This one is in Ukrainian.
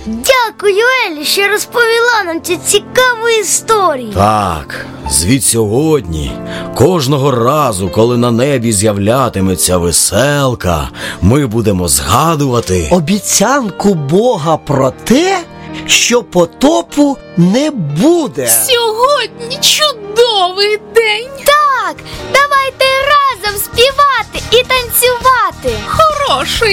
Дякую, Елі, що розповіла нам цю цікаву історію. Так, звідсьогодні, кожного разу, коли на небі з'являтиметься веселка, ми будемо згадувати обіцянку Бога про те, що потопу не буде. Сьогодні чудовий день. Так, давайте разом співати і танцювати. Хороший